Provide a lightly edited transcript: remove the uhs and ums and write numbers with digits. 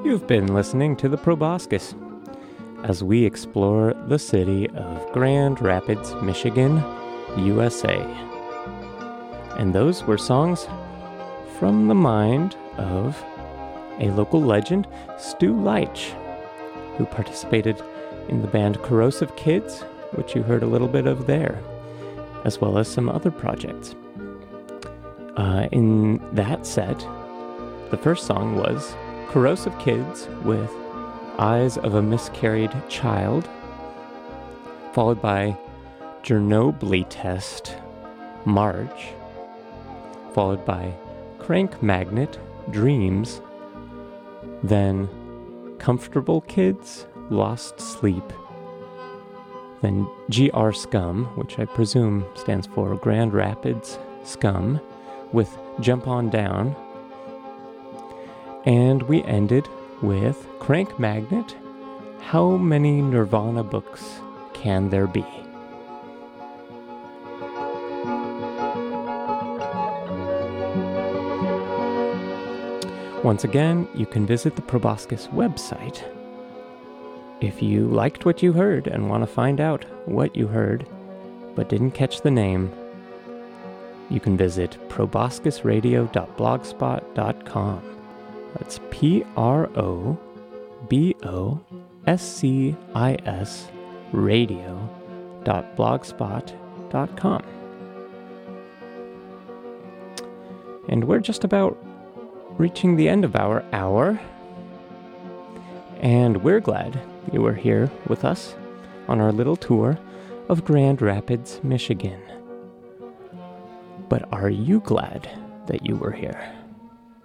You've been listening to the Proboscis as we explore the city of Grand Rapids, Michigan, USA. And those were songs from the mind of a local legend, Stu Leitch, who participated in the band Corrosive Kids, which you heard a little bit of there, as well as some other projects. In that set, the first song was Corrosive Kids with Eyes of a Miscarried Child, followed by Chernobyl Test, March, followed by Crank Magnet, Dreams, then Comfortable Kids, Lost Sleep, then GR Scum, which I presume stands for Grand Rapids Scum, with Jump On Down, and we ended with Crank Magnet, How Many Nirvana Books Can There Be? Once again, you can visit the Proboscis website. If you liked what you heard and want to find out what you heard, but didn't catch the name, you can visit proboscisradio.blogspot.com. That's PROBOSCIS radio.blogspot.com. And we're just about reaching the end of our hour, and we're glad you were here with us on our little tour of Grand Rapids, Michigan. But are you glad that you were here?